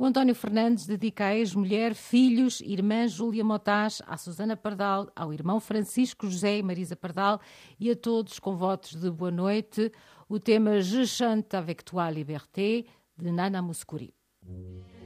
O António Fernandes dedica à ex-mulher, filhos, irmã Júlia Motaz, à Susana Pardal, ao irmão Francisco José e Marisa Pardal e a todos com votos de boa noite. O tema Je chante avec toi liberté, de Nana Mouskouri.